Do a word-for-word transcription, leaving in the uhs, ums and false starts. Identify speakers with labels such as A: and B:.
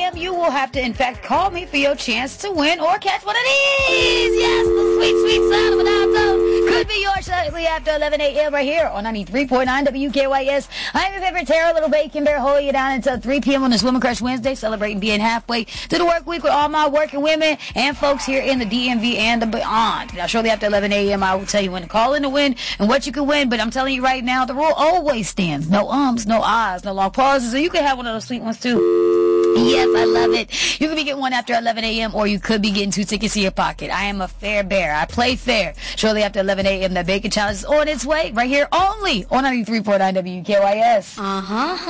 A: a.m., you will have to, in fact, call me for your chance to win or catch one of these. Yes, the sweet, sweet sound of an iPhone could be yours shortly after eleven a.m. right here on ninety-three point nine W K Y S. I'm your favorite Tara, Little Bacon Bear, holding you down until three p.m. on this Women Crush Wednesday, celebrating being halfway to the work week with all my working women and folks here in the D M V and the beyond. Now, shortly after eleven a.m., I will tell you when to call in to win and what you can win, but I'm telling you right now, the rule always stands. No ums, no ahs, no long pauses, or you can have one of those sweet ones too. Yes, I love it. You could be getting one after eleven a.m. or you could be getting two tickets in your pocket. I am a fair bear. I play fair. Shortly after eleven a.m., that Bacon Challenge is on its way right here only on ninety-three point nine W K Y S.
B: Uh-huh.